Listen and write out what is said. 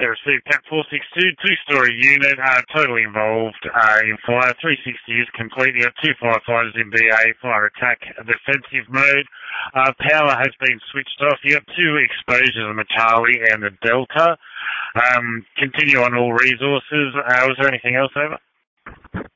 they received PAT 462, two-story unit, totally involved in fire. 360 is complete. You got two firefighters in BA, fire attack, defensive mode. Power has been switched off. You got two exposures on the Charlie and the Delta. Continue on all resources. Was there anything else over?